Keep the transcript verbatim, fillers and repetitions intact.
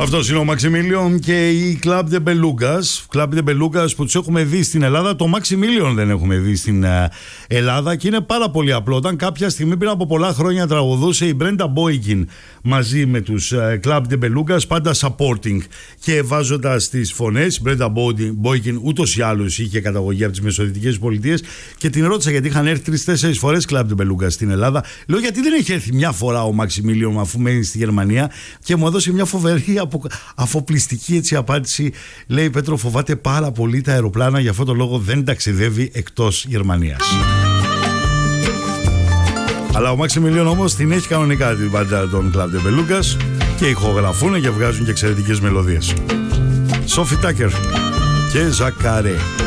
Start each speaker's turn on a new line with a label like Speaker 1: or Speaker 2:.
Speaker 1: Αυτός είναι ο Maximilian και η Club de Belugas. Club de Belugas που τους έχουμε δει στην Ελλάδα. Το Maximilian δεν έχουμε δει στην Ελλάδα και είναι πάρα πολύ απλό. Όταν κάποια στιγμή πριν από πολλά χρόνια τραγουδούσε η Brenda Boykin μαζί με τους Club de Belugas, πάντα supporting και βάζοντας τις φωνές. Η Brenda Boykin ούτως ή άλλως είχε καταγωγή από τις Μεσοδυτικές Πολιτείες και την ρώτησα γιατί είχαν έρθει τρεις-τέσσερις φορές Club de Belugas στην Ελλάδα. Λέω γιατί δεν έχει έρθει μια φορά ο Maximilian αφού μένει στη Γερμανία, και μου έδωσε μια φοβερή απο, αφοπλιστική έτσι απάντηση. Λέει: Πέτρο, φοβάται πάρα πολύ τα αεροπλάνα, γι' αυτό το λόγο δεν ταξιδεύει εκτός Γερμανίας. Αλλά ο Maximilian όμως την έχει κανονικά την μπάντα των Club de Belugas και ηχογραφούν και βγάζουν και εξαιρετικές μελωδίες. Sophie Tucker και Ζακάρε.